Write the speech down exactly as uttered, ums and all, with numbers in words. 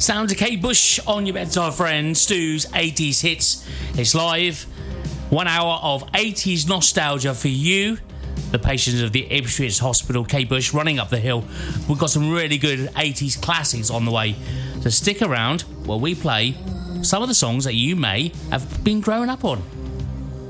Sounds of Kate Bush on your bedside friend, Stu's eighties hits. It's live. One hour of eighties nostalgia for you, the patients of the Ipswich Hospital. Kate Bush running up the hill. We've got some really good eighties classics on the way. So stick around while we play some of the songs that you may have been growing up on.